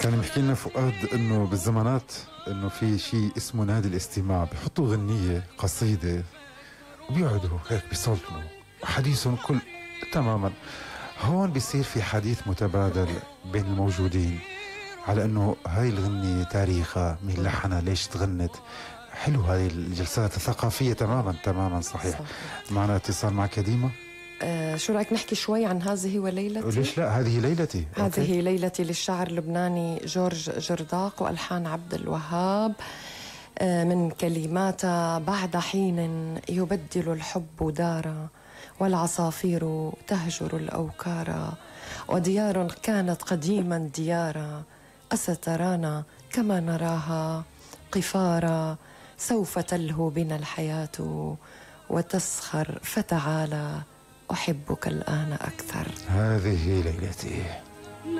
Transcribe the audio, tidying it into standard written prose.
كان بيحكي لنا فؤاد انه بالزمانات انه في شيء اسمه نادي الاستماع، بيحطوا غنية قصيدة وبيقعدوا هيك بيسلطنوا وحديثهم كل تماما. هون بيصير في حديث متبادل بين الموجودين على انه هاي الغنية تاريخها، مين لحنها، ليش تغنت. حلو هذه الجلسات الثقافية. تماما تماما صحيح. معنا اتصال معك يا ديما. شو رأيك نحكي شوي عن هذه وليلتي؟ ليش لا، هذه ليلتي. هذه ليلتي للشاعر اللبناني جورج جرداق وألحان عبد الوهاب. من كلمات: بعد حين يبدل الحب دارا، والعصافير تهجر الأوكار، وديار كانت قديما ديارا، أسترانا كما نراها قفارا، سوف تلهو بنا الحياة وتسخر، فتعالى أحبك الآن أكثر. هذه ليلتي.